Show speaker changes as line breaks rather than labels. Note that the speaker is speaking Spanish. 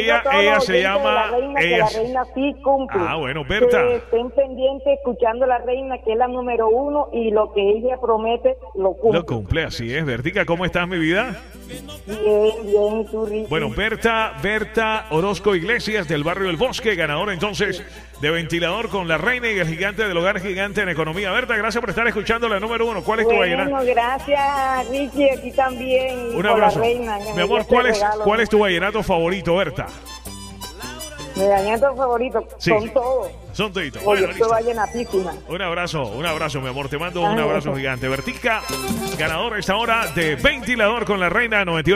ella se llama...
La reina sí cumple.
Ah, bueno, Berta.
Que estén pendientes escuchando a la reina, que es la número 1, y lo que ella promete, lo cumple.
Lo cumple, así es. Bertica, ¿cómo estás, mi vida?
Bien, tú, Ricky.
Bueno, Berta Orozco Iglesias, del barrio El Bosque, ganadora entonces de ventilador con la reina y el gigante del hogar gigante en economía. Berta, gracias por estar escuchando la número 1. ¿Cuál es tu vallenato?
Bueno, gracias, Ricky, aquí también.
Un abrazo.
La reina,
mi amor, ¿cuál es tu vallenato favorito, Berta?
Mi vallenato favorito,
sí.
Son todos.
Son toditos.
Bueno,
listo.
vallenatísima.
Un abrazo, mi amor. Te mando un abrazo gigante. Bertica, ganadora esta hora de ventilador con la reina 98.